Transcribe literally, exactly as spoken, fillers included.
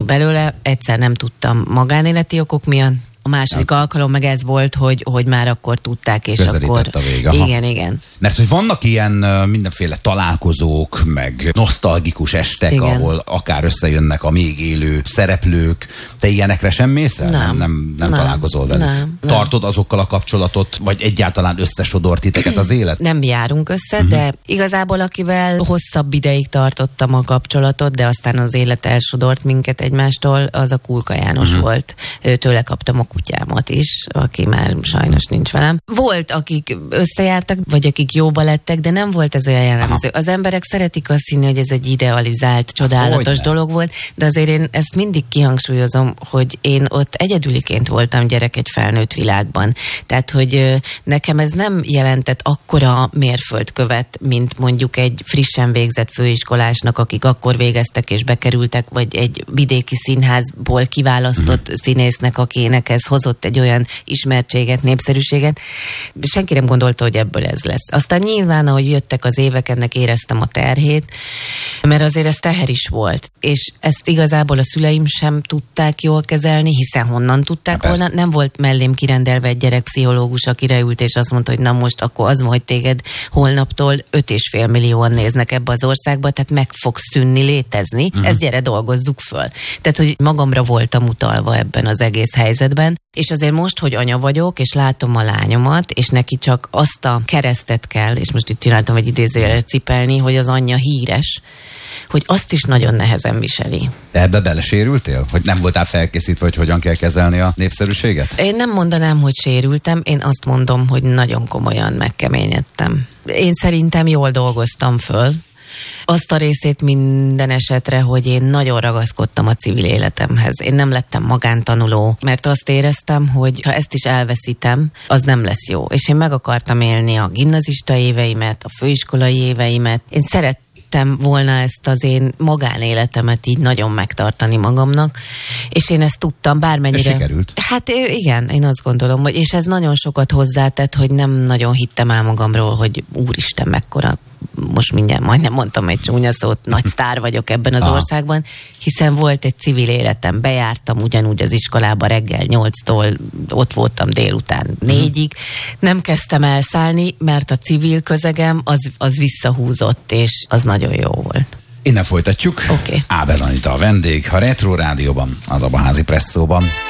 belőle, egyszer nem tudtam magánéleti okok miatt, a második ja. alkalom meg ez volt, hogy, hogy már akkor tudták, és akkor... a vég, igen, igen. Mert hogy vannak ilyen mindenféle találkozók, meg nosztalgikus estek, igen. ahol akár összejönnek a még élő szereplők. Te ilyenekre sem mész el? Nem. Nem, nem, nem, nem találkozol velük? Nem, Tartod azokkal a kapcsolatot, vagy egyáltalán összesodort titeket az élet? Nem járunk össze, uh-huh. de igazából akivel hosszabb ideig tartottam a kapcsolatot, de aztán az élet elsodort minket egymástól, az a Kulka János uh-huh. volt. Tőle kaptam a kutyámat is, aki már sajnos nincs velem. Volt, akik összejártak, vagy akik jóba lettek, de nem volt ez olyan jellemző. Az emberek szeretik azt hinni, hogy ez egy idealizált, csodálatos Hogyne. dolog volt, de azért én ezt mindig kihangsúlyozom, hogy én ott egyedüliként voltam gyerek egy felnőtt világban. Tehát, hogy nekem ez nem jelentett akkora mérföldkövet, mint mondjuk egy frissen végzett főiskolásnak, akik akkor végeztek és bekerültek, vagy egy vidéki színházból kiválasztott mm. színésznek, akinek ez hozott egy olyan ismertséget, népszerűséget, de senki nem gondolta, hogy ebből ez lesz. Aztán nyilván, ahogy jöttek az évek, ennek éreztem a terhét, mert azért ez teher is volt. És ezt igazából a szüleim sem tudták jól kezelni, hiszen honnan tudták volna. Nem volt mellém kirendelve egy gyerekpszichológus, akire ült, és azt mondta, hogy na most akkor az, hogy téged holnaptól öt és fél millióan néznek ebbe az országba, tehát meg fogsz szűnni létezni. Uh-huh. Ezt gyere, dolgozzuk föl. Tehát, hogy magamra voltam utalva ebben az egész helyzetben, és azért most, hogy anya vagyok, és látom a lányomat, és neki csak azt a keresztet kell, és most itt csináltam egy idézőjelet cipelni, hogy az anyja híres, hogy azt is nagyon nehezen viseli. Te ebbe belesérültél? Hogy nem voltál felkészítve, hogy hogyan kell kezelni a népszerűséget? Én nem mondanám, hogy sérültem, én azt mondom, hogy nagyon komolyan megkeményedtem. Én szerintem jól dolgoztam föl. Azt a részét minden esetre, hogy én nagyon ragaszkodtam a civil életemhez. Én nem lettem magántanuló, mert azt éreztem, hogy ha ezt is elveszítem, az nem lesz jó. És én meg akartam élni a gimnazista éveimet, a főiskolai éveimet. Én szerettem volna ezt az én magánéletemet így nagyon megtartani magamnak, és én ezt tudtam, bármennyire... Ez sikerült? Hát igen, én azt gondolom, hogy és ez nagyon sokat hozzátett, hogy nem nagyon hittem el magamról, hogy úristen, mekkora, most mindjárt majdnem mondtam egy csúnya szót, nagy sztár vagyok ebben az Aha. országban, hiszen volt egy civil életem, bejártam ugyanúgy az iskolába reggel nyolctól, ott voltam délután négyig, nem kezdtem elszállni, mert a civil közegem az, az visszahúzott, és az nagyon jó volt. Innen folytatjuk. Okay. Ábel Anita a vendég, a Retro Rádióban, az Abaházi Presszóban.